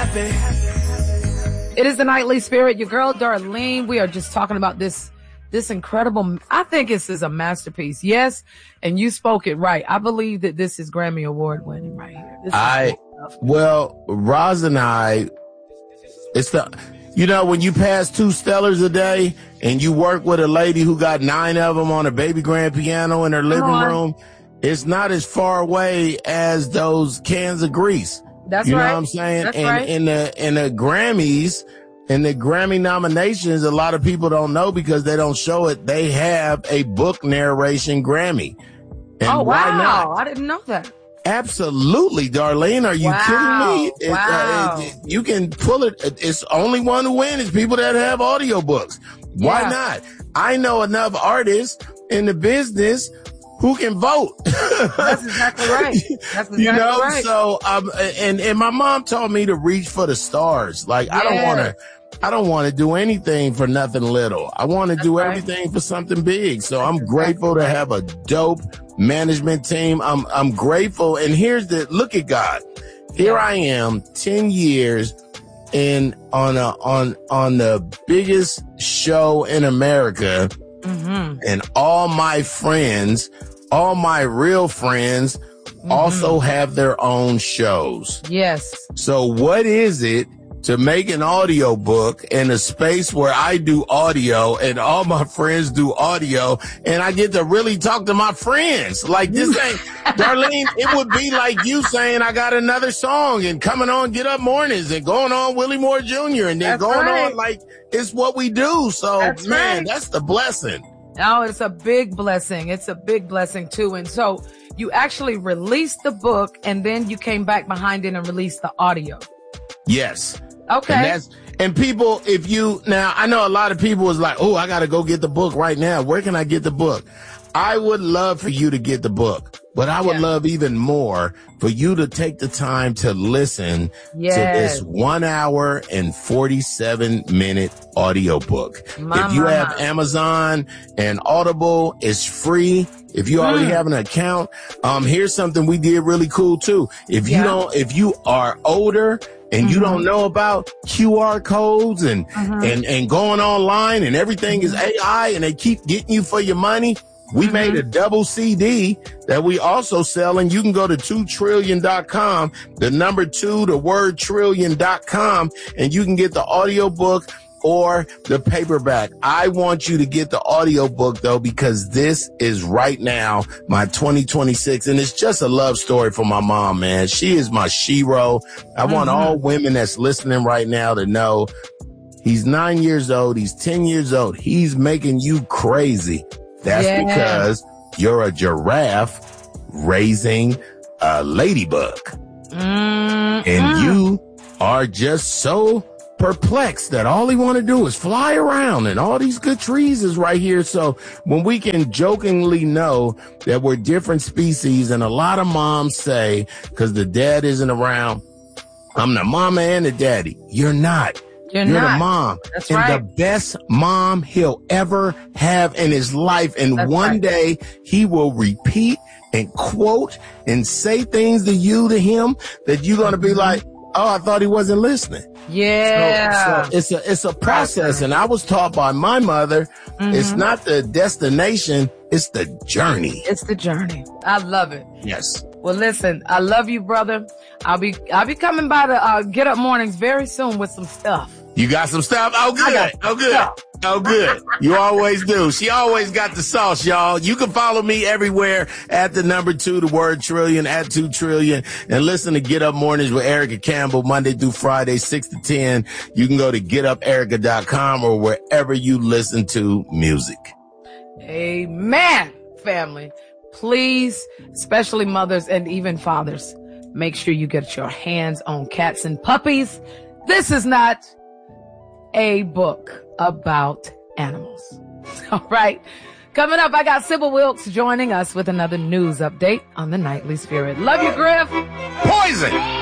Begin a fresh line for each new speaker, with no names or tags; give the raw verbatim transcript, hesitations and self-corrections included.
happy.
It is the Nightly Spirit, your girl Darlene. We are just talking about this this incredible, I think this is a masterpiece. Yes, and you spoke it right. I believe that this is Grammy Award winning right here. This is
I, well, Roz and I, it's the, you know, when you pass two Stellars a day and you work with a lady who got nine of them on a baby grand piano in her living room, it's not as far away as those cans of grease.
That's
you
right.
know what I'm saying?
That's
and
right.
in the in the Grammys, in the Grammy nominations, a lot of people don't know because they don't show it. They have a book narration Grammy. And
oh
why
wow!
not?
I didn't know that.
Absolutely, Darlene. Are you
Wow.
kidding me? It,
Wow.
uh, it, you can pull it. It's only one who wins is people that have audiobooks. Why
Yeah.
not? I know enough artists in the business who can vote.
That's exactly right. That's exactly
you know,
right.
so um, and and my mom told me to reach for the stars. Like I don't
Yeah.
want to, I don't want to do anything for nothing little. I want to do
right.
everything for something big. So I'm grateful to have a dope management team. I'm I'm grateful. And here's the look at God. Here I am, ten years in on a on on the biggest show in America. Mm-hmm. And all my friends, all my real friends mm-hmm. also have their own shows.
Yes.
So what is it to make an audio book in a space where I do audio and all my friends do audio and I get to really talk to my friends? Like this ain't, Darlene, it would be like you saying I got another song and coming on Get Up Mornings and going on Willie Moore Junior and then
That's
going
right.
on like it's what we do. So
That's
man,
right.
that's the blessing.
Oh, it's a big blessing. It's a big blessing too. And so you actually released the book and then you came back behind it and released the audio.
Yes.
Okay.
And that's, and people, if you, now I know a lot of people was like, oh, I got to go get the book right now. Where can I get the book? I would love for you to get the book, but I would
Yeah.
love even more for you to take the time to listen
Yes.
to this one hour and forty-seven minute audiobook.
My,
if you
my,
have
my.
Amazon and Audible, it's free. If you already
Mm.
have an account, um, here's something we did really cool too. If you
Yeah.
don't, if you are older and
Mm-hmm.
you don't know about Q R codes and,
Mm-hmm.
and, and going online and everything is A I and they keep getting you for your money. We
Mm-hmm.
made a double C D that we also sell, and you can go to two trillion dot com, the number two, the word trillion dot com, and you can get the audiobook or the paperback. I want you to get the audiobook though, because this is right now my twenty twenty-six, and it's just a love story for my mom, man. She is my shero. I mm-hmm. want all women that's listening right now to know he's nine years old. He's ten years old. He's making you crazy. That's
yeah.
because you're a giraffe raising a ladybug.
Mm-hmm.
And you are just so perplexed that all he want to do is fly around and all these good trees is right here. So when we can jokingly know that we're different species, and a lot of moms say, because the dad isn't around, I'm the mama and the daddy. You're not.
You're,
You're
not.
the mom.
That's
and
right.
the best mom he'll ever have in his life. And
That's
one
right.
day he will repeat and quote and say things to you, to him, that you're going to be like, oh, I thought he wasn't listening.
Yeah.
So, so it's a, it's a process. And I was taught by my mother, mm-hmm. it's not the destination, it's the journey.
It's the journey. I love it.
Yes.
Well, listen, I love you, brother. I'll be, I'll be coming by the uh, Get Up Mornings very soon with some stuff.
You got some stuff? Oh, good. Oh, good.
Stuff.
Oh, good. You always do. She always got the sauce, y'all. You can follow me everywhere at the number two, the word trillion, at two trillion, and listen to Get Up Mornings with Erica Campbell, Monday through Friday, six to ten. You can go to get up erica dot com or wherever you listen to music.
Amen, family. Please, especially mothers and even fathers, make sure you get your hands on Cats and Puppies. This is not a book about animals. All right. Coming up, I got Sybil Wilkes joining us with another news update on the Nightly Spirit. Love you, Griff.
Poison.